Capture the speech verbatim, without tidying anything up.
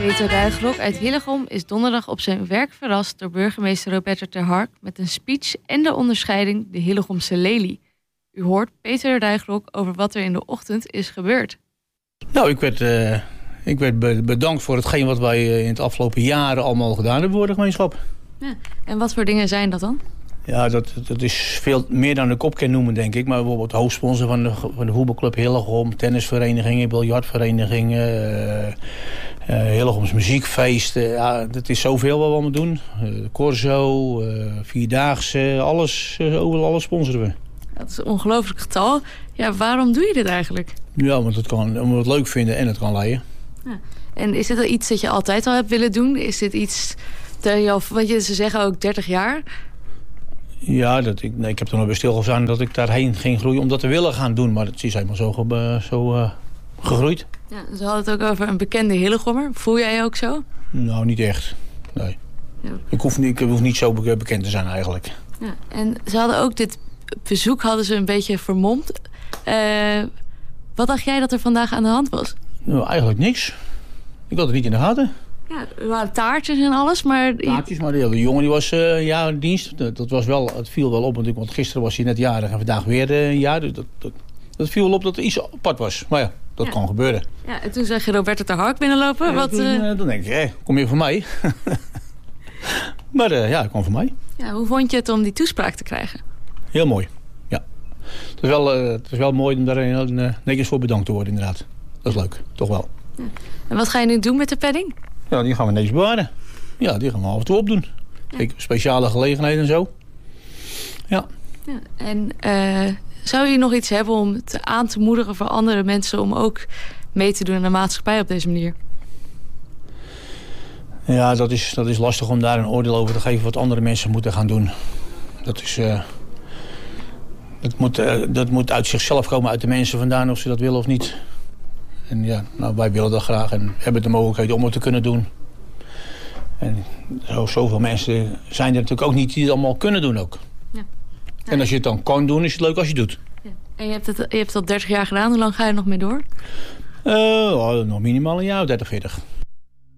Peter Ruigrok uit Hillegom is donderdag op zijn werk verrast door burgemeester Roberto ter Hark met een speech en de onderscheiding de Hillegomse Lelie. U hoort Peter Ruigrok over wat er in de ochtend is gebeurd. Nou, ik werd, uh, ik werd bedankt voor hetgeen wat wij in het afgelopen jaren allemaal gedaan hebben voor de gemeenschap. Ja. En wat voor dingen zijn dat dan? Ja, dat, dat is veel meer dan ik op kan noemen, denk ik. Maar bijvoorbeeld hoofdsponsor van de, van de voetbalclub Hillegom, tennisverenigingen, biljartverenigingen, uh, uh, Hillegoms muziekfeesten. Ja, dat is zoveel wat we allemaal doen. Uh, Corso, uh, Vierdaagse, alles, uh, overal alles sponsoren we. Dat is een ongelooflijk getal. Ja, waarom doe je dit eigenlijk? Ja, want het kan, omdat we het leuk vinden en het kan leiden. Ja. En is dit al iets dat je altijd al hebt willen doen? Is dit iets dat je al, want je, ze zeggen ook dertig jaar... Ja, dat ik, nee, ik heb er nog bij stilgestaan dat ik daarheen ging groeien om dat te willen gaan doen. Maar het is helemaal zo, ge, zo uh, gegroeid. Ja, ze hadden het ook over een bekende Hillegommer. Voel jij je ook zo? Nou, niet echt. Nee. Ja. Ik, hoef niet, ik hoef niet zo bekend te zijn eigenlijk. Ja, en ze hadden ook dit bezoek hadden ze een beetje vermomd. Uh, wat dacht jij dat er vandaag aan de hand was? Nou, eigenlijk niks. Ik had het niet in de gaten. Ja, er waren taartjes en alles, maar... Taartjes, maar de jongen die was uh, ja, in dienst. Dat, dat was wel, het viel wel op, want, ik, want gisteren was hij net jarig en vandaag weer uh, een jaar. Dus dat, dat, dat viel wel op dat er iets apart was. Maar ja, dat ja. kan gebeuren. Ja, en toen zag je Roberto ter Hark binnenlopen. Ja, wat, toen, uh... dan denk ik, hé, kom je voor mij? maar uh, ja, hij kwam voor mij. Ja, hoe vond je het om die toespraak te krijgen? Heel mooi, ja. Het is wel, uh, het is wel mooi om daar uh, netjes voor bedankt te worden, inderdaad. Dat is leuk, toch wel. Ja. En wat ga je nu doen met de padding? Ja, die gaan we netjes bewaren. Ja, die gaan we af en toe opdoen. Ja. Kijk, speciale gelegenheden en zo. Ja. Ja, en uh, zou je nog iets hebben om het aan te moedigen voor andere mensen om ook mee te doen aan de maatschappij op deze manier? Ja, dat is, dat is lastig om daar een oordeel over te geven wat andere mensen moeten gaan doen. Dat is... Uh, dat, moet, uh, dat moet uit zichzelf komen, uit de mensen vandaan, of ze dat willen of niet. En ja, nou, wij willen dat graag en hebben de mogelijkheid om het te kunnen doen. En zo, zoveel mensen zijn er natuurlijk ook niet die het allemaal kunnen doen ook. Ja. Ja. En als je het dan kan doen, is het leuk als je het doet. Ja. En je hebt het, je hebt het al dertig jaar gedaan. Hoe lang ga je er nog mee door? Uh, oh, nog minimaal een jaar of dertig, veertig.